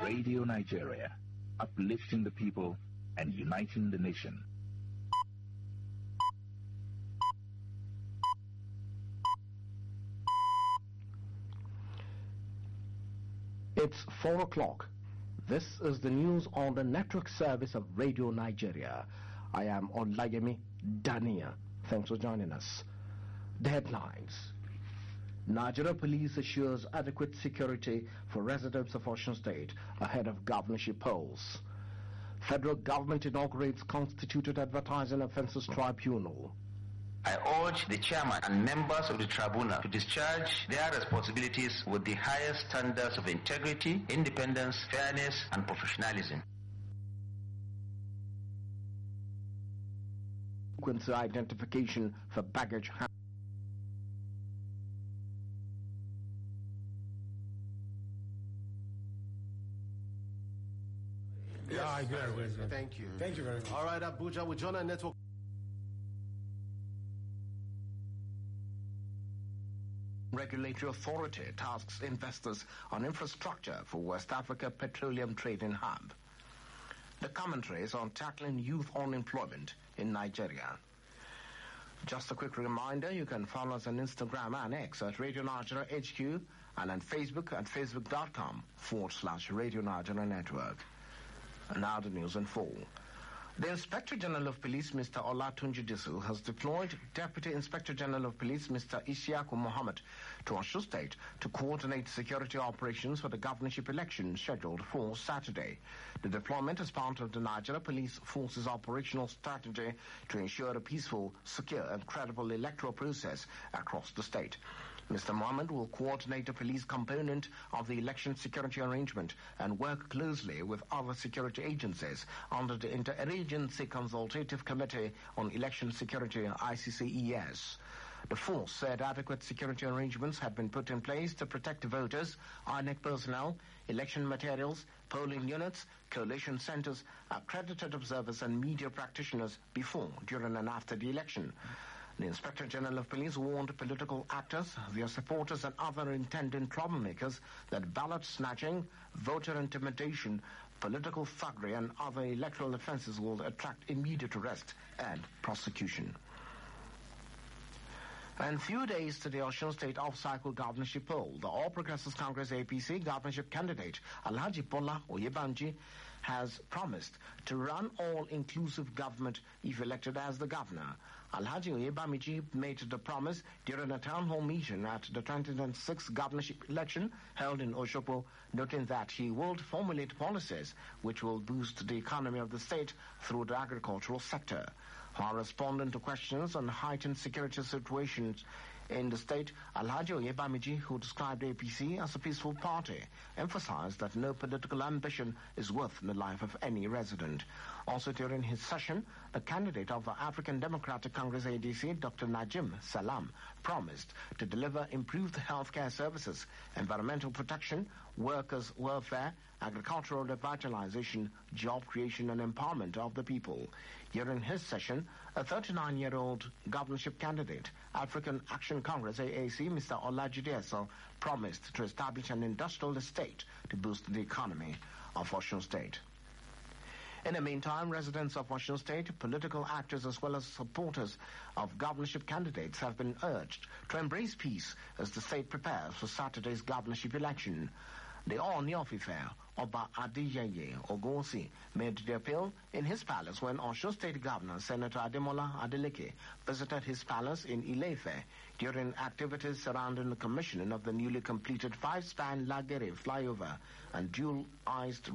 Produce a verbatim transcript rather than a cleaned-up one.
Radio Nigeria, uplifting the people and uniting the nation. It's four o'clock. This is the news on the network service of Radio Nigeria. I am Olayemi Dania. Thanks for joining us. The headlines. Nigeria Police assures adequate security for residents of Osun State ahead of governorship polls. Federal government inaugurates Constituted Advertising Offences Tribunal. I urge the chairman and members of the tribunal to discharge their responsibilities with the highest standards of integrity, independence, fairness, and professionalism. Frequency identification for baggage handling. Yeah, I agree. Thank you. Thank you very much. All right, Abuja, we join our network. Regulatory authority tasks investors on infrastructure for West Africa Petroleum Trading Hub. The commentaries on tackling youth unemployment in Nigeria. Just a quick reminder, you can follow us on Instagram and X at Radio Nigeria H Q and on Facebook at facebook.com forward slash Radio Nigeria Network. And now the news in full. The Inspector General of Police, Mister Olatunji Disu, has deployed Deputy Inspector General of Police, Mister Isiaku Mohammed, to Osun State to coordinate security operations for the governorship election scheduled for Saturday. The deployment is part of the Nigeria Police Force's operational strategy to ensure a peaceful, secure, and credible electoral process across the state. Mister Mohammed will coordinate the police component of the election security arrangement and work closely with other security agencies under the Interagency Consultative Committee on Election Security, I C C E S. The force said adequate security arrangements had been put in place to protect voters, I N E C personnel, election materials, polling units, collation centers, accredited observers, and media practitioners before, during, and after the election. The Inspector General of Police warned political actors, their supporters, and other intending troublemakers that ballot snatching, voter intimidation, political thuggery, and other electoral offences will attract immediate arrest and prosecution. And few days to the Osun State off-cycle governorship poll, the All Progressives Congress A P C governorship candidate Alhaji Bola Oyebanji has promised to run all-inclusive government if elected as the governor. Alhaji Oyebamiji made the promise during a town hall meeting at the twenty twenty-six governorship election held in Osogbo, noting that he will formulate policies which will boost the economy of the state through the agricultural sector. While responding to questions on heightened security situations in the state, Alhaji Oyebamiji, who described A P C as a peaceful party, emphasized that no political ambition is worth the life of any resident. Also during his session, the candidate of the African Democratic Congress A D C, Doctor Najim Salam, promised to deliver improved healthcare services, environmental protection, workers' welfare, agricultural revitalization, job creation, and empowerment of the people. During his session, a thirty-nine-year-old governorship candidate, African Action Congress A A C, Mister Olajide Eso, promised to establish an industrial estate to boost the economy of Osun State. In the meantime, residents of Osun State, political actors as well as supporters of governorship candidates have been urged to embrace peace as the state prepares for Saturday's governorship election. The Ooni of Ife, Oba Adeyeye Ogunwusi, made the appeal in his palace when Osun State Governor Senator Ademola Adeleke visited his palace in Ile-Ife during activities surrounding the commissioning of the newly completed five-span Lagere flyover and dual-ized